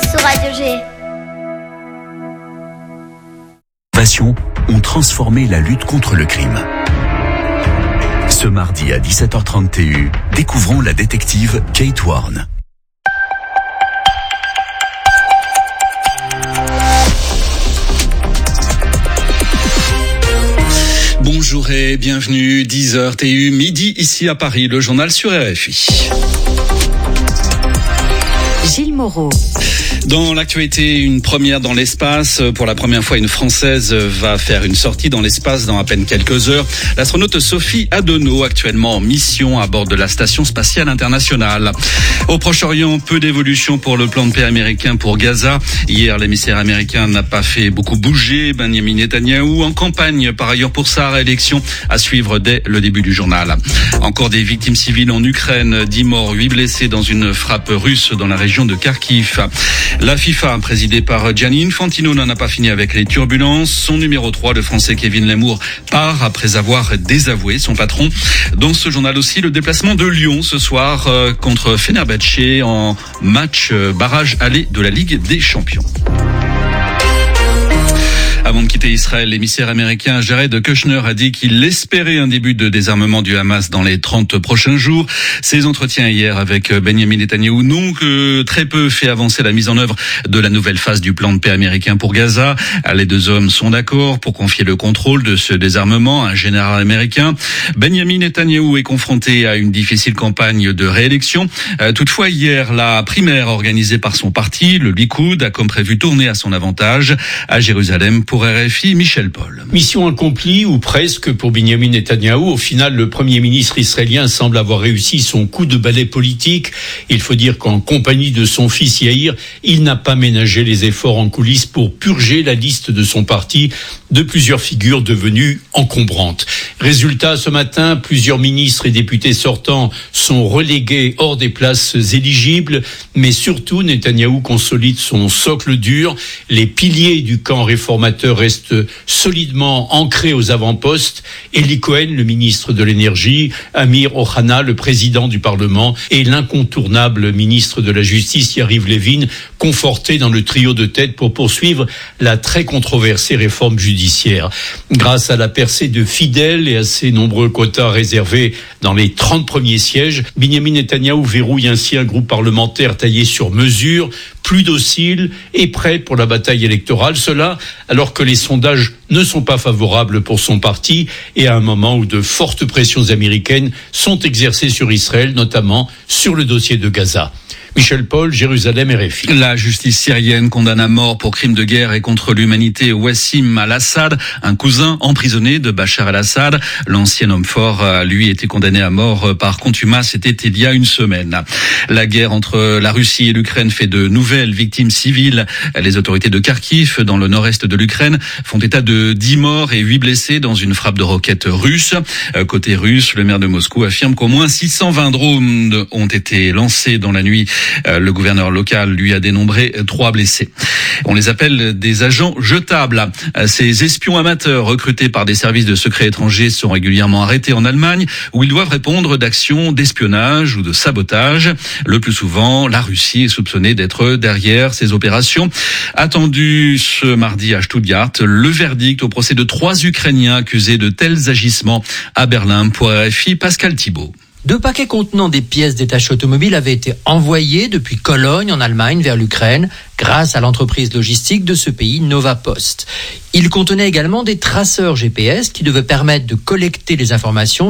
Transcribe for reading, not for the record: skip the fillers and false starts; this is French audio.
sur Radio G. Passion ont transformé la lutte contre le crime. Ce mardi à 17h30 TU, découvrons la détective Kate Warne. Bonjour et bienvenue, 10h TU, midi ici à Paris, le journal sur RFI. Gilles Moreau. Dans l'actualité, une première dans l'espace. Pour la première fois, une Française va faire une sortie dans l'espace dans à peine quelques heures. L'astronaute Sophie Adono, actuellement en mission à bord de la Station spatiale internationale. Au Proche-Orient, peu d'évolution pour le plan de paix américain pour Gaza. Hier, l'émissaire américain n'a pas fait beaucoup bouger. Benjamin Netanyahou en campagne, par ailleurs, pour sa réélection, à suivre dès le début du journal. Encore des victimes civiles en Ukraine. 10 morts, 8 blessés dans une frappe russe dans la région de Kharkiv. La FIFA, présidée par Gianni Infantino, n'en a pas fini avec les turbulences. Son numéro 3, le Français Kevin Lamour, part après avoir désavoué son patron. Dans ce journal aussi, le déplacement de Lyon ce soir contre Fenerbahçe en match barrage aller de la Ligue des Champions. Avant de quitter Israël, l'émissaire américain Jared Kushner a dit qu'il espérait un début de désarmement du Hamas dans les 30 prochains jours. Ses entretiens hier avec Benjamin Netanyahou n'ont que très peu fait avancer la mise en œuvre de la nouvelle phase du plan de paix américain pour Gaza. Les deux hommes sont d'accord pour confier le contrôle de ce désarmement à un général américain. Benjamin Netanyahou est confronté à une difficile campagne de réélection. Toutefois, hier, la primaire organisée par son parti, le Likoud, a comme prévu tourné à son avantage à Jérusalem pour RFI, Michel Paul. Mission accomplie, ou presque, pour Benjamin Netanyahou. Au final, le Premier ministre israélien semble avoir réussi son coup de balai politique. Il faut dire qu'en compagnie de son fils Yair, il n'a pas ménagé les efforts en coulisses pour purger la liste de son parti de plusieurs figures devenues encombrantes. Résultat, ce matin, plusieurs ministres et députés sortants sont relégués hors des places éligibles, mais surtout, Netanyahou consolide son socle dur. Les piliers du camp réformateur restent solidement ancrés aux avant-postes. Eli Cohen, le ministre de l'Énergie, Amir Ohana, le président du Parlement, et l'incontournable ministre de la Justice, Yariv Levin, confortés dans le trio de tête pour poursuivre la très controversée réforme judiciaire. Grâce à la percée de fidèles et à ses nombreux quotas réservés dans les 30 premiers sièges, Benjamin Netanyahou verrouille ainsi un groupe parlementaire taillé sur mesure, plus docile et prêt pour la bataille électorale. Cela alors que les sondages ne sont pas favorables pour son parti et à un moment où de fortes pressions américaines sont exercées sur Israël, notamment sur le dossier de Gaza. Michel Paul, Jérusalem, RFI. La justice syrienne condamne à mort pour crimes de guerre et contre l'humanité Wassim al-Assad, un cousin emprisonné de Bachar al-Assad. L'ancien homme fort a, lui, été condamné à mort par contumace. C'était il y a une semaine. La guerre entre la Russie et l'Ukraine fait de nouvelles victimes civiles. Les autorités de Kharkiv, dans le nord-est de l'Ukraine, font état de 10 morts et 8 blessés dans une frappe de roquettes russe. Côté russe, le maire de Moscou affirme qu'au moins 620 drones ont été lancés dans la nuit. Le gouverneur local, lui, a dénombré 3 blessés. On les appelle des agents jetables. Ces espions amateurs recrutés par des services de secrets étrangers sont régulièrement arrêtés en Allemagne, où ils doivent répondre d'actions d'espionnage ou de sabotage. Le plus souvent, la Russie est soupçonnée d'être derrière ces opérations. Attendu ce mardi à Stuttgart, le verdict au procès de 3 Ukrainiens accusés de tels agissements à Berlin. Pour RFI, Pascal Thibault. 2 paquets contenant des pièces détachées automobiles avaient été envoyés depuis Cologne en Allemagne vers l'Ukraine grâce à l'entreprise logistique de ce pays Nova Post. Ils contenaient également des traceurs GPS qui devaient permettre de collecter les informations